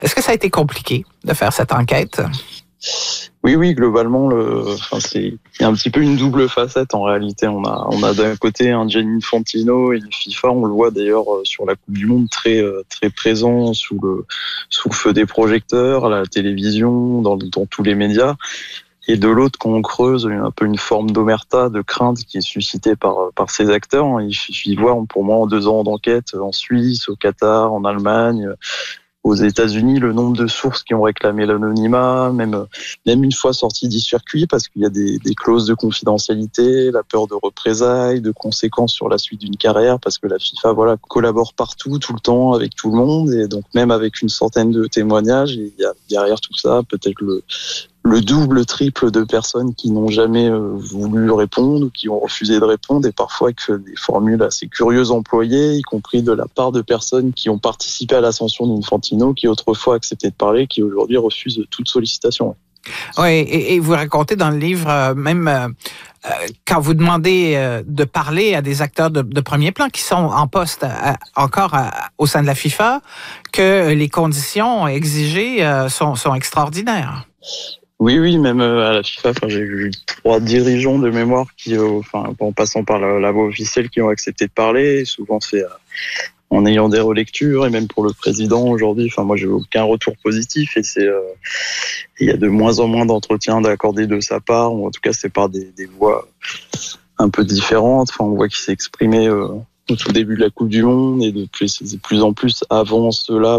Est-ce que ça a été compliqué de faire cette enquête? Oui, globalement, il y a un petit peu une double facette en réalité. On a d'un côté un Gianni Infantino et le FIFA, on le voit d'ailleurs sur la Coupe du Monde très présent sous le feu des projecteurs, à la télévision, dans tous les médias. Et de l'autre, quand on creuse, un peu une forme d'omerta, de crainte qui est suscitée par ces acteurs. Il suffit de voir, pour moi, en 2 ans d'enquête, en Suisse, au Qatar, en Allemagne, aux États-Unis, le nombre de sources qui ont réclamé l'anonymat, même une fois sortis du circuit, parce qu'il y a des clauses de confidentialité, la peur de représailles, de conséquences sur la suite d'une carrière, parce que la FIFA, collabore partout, tout le temps, avec tout le monde, et donc même avec une centaine de témoignages, il y a derrière tout ça peut-être le double, triple de personnes qui n'ont jamais voulu répondre ou qui ont refusé de répondre, et parfois avec des formules assez curieuses employées, y compris de la part de personnes qui ont participé à l'ascension d'Infantino, qui autrefois acceptaient de parler, qui aujourd'hui refusent toute sollicitation. Oui, et vous racontez dans le livre, même quand vous demandez de parler à des acteurs de premier plan qui sont en poste encore au sein de la FIFA, que les conditions exigées sont extraordinaires. Oui, même à la FIFA, j'ai eu 3 dirigeants de mémoire qui, en passant par la voie officielle, qui ont accepté de parler. Souvent, c'est en ayant des relectures, et même pour le président aujourd'hui. Moi, j'ai aucun retour positif, et il y a de moins en moins d'entretiens d'accordés de sa part, ou en tout cas, c'est par des voix un peu différentes. On voit qu'il s'est exprimé au tout début de la Coupe du Monde, et de plus en plus avant cela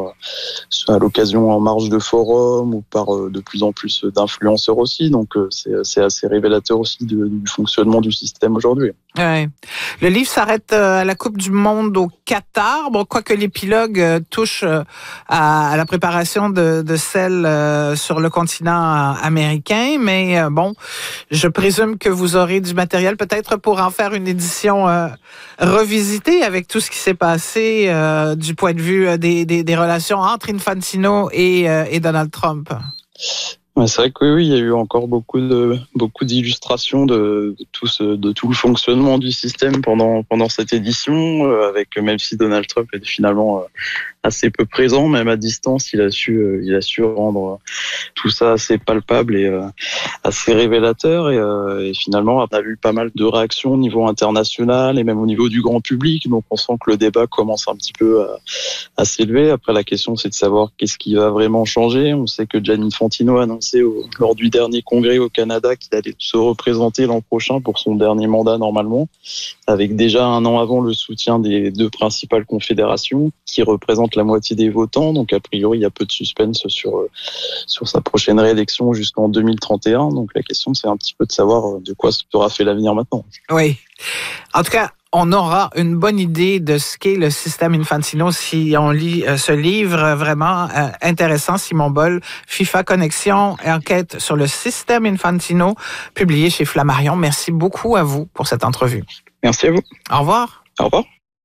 à l'occasion en marge de forum, ou par de plus en plus d'influenceurs aussi. Donc c'est assez révélateur aussi du fonctionnement du système aujourd'hui. Ouais. Le livre s'arrête à la Coupe du Monde au Qatar. Quoique l'épilogue touche à la préparation de celle sur le continent américain, mais je présume que vous aurez du matériel peut-être pour en faire une édition revisitée avec tout ce qui s'est passé du point de vue des relations entre Infantino et Donald Trump. C'est vrai que oui, il y a eu encore beaucoup d'illustrations de tout le fonctionnement du système pendant cette édition, avec, même si Donald Trump est finalement assez peu présent, même à distance, il a su rendre tout ça assez palpable et assez révélateur, et finalement on a eu pas mal de réactions au niveau international et même au niveau du grand public, donc on sent que le débat commence un petit peu à s'élever. Après, la question, c'est de savoir qu'est-ce qui va vraiment changer. On sait que Gianni Infantino a annoncé lors du dernier congrès au Canada qu'il allait se représenter l'an prochain pour son dernier mandat normalement, avec déjà 1 an avant le soutien des 2 principales confédérations qui représentent la moitié des votants. Donc a priori, il y a peu de suspense sur sa prochaine réélection jusqu'en 2031. Donc la question, c'est un petit peu de savoir de quoi sera fait l'avenir maintenant. Oui. En tout cas, on aura une bonne idée de ce qu'est le système Infantino si on lit ce livre vraiment intéressant, Simon Boll, FIFA Connexion, enquête sur le système Infantino, publié chez Flammarion. Merci beaucoup à vous pour cette entrevue. Merci à vous. Au revoir. Au revoir.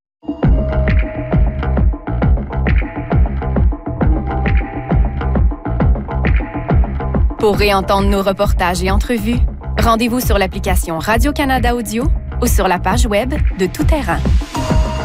Pour réentendre nos reportages et entrevues, rendez-vous sur l'application Radio-Canada Audio ou sur la page web de Tout Terrain.